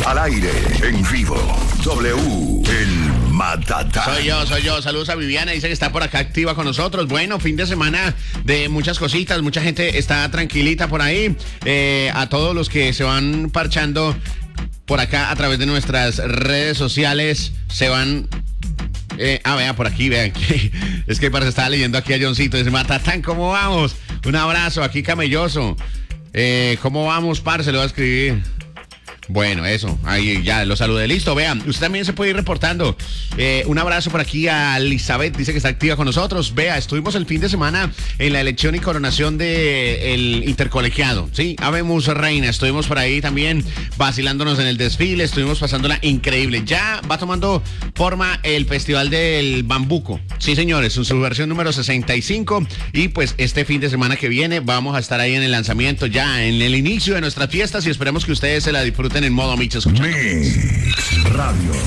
Al aire, en vivo. W, el Matatán. Soy yo. Saludos a Viviana, dice que está por acá activa con nosotros. Bueno, fin de semana de muchas cositas, mucha gente está tranquilita por ahí. A todos los que se van parchando por acá a través de nuestras redes sociales, se van... vea, por aquí, vean. Es que parece que estaba leyendo aquí a Johncito. Dice, Matatán, ¿cómo vamos? Un abrazo, aquí camelloso. ¿Cómo vamos, parce? Le voy a escribir. Bueno, eso, ahí ya lo saludé. Listo, vean, usted también se puede ir reportando. Un abrazo por aquí a Elizabeth, dice que está activa con nosotros. Vea, estuvimos el fin de semana en la elección y coronación del intercolegiado, ¿sí? Habemos reina, estuvimos por ahí también vacilándonos en el desfile, estuvimos pasándola increíble. Ya va tomando forma el Festival del Bambuco. Sí, señores, en su versión número 65. Y pues este fin de semana que viene vamos a estar ahí en el lanzamiento, ya en el inicio de nuestras fiestas, y esperemos que ustedes se la disfruten en modo Mix escuchando. Mix Radio.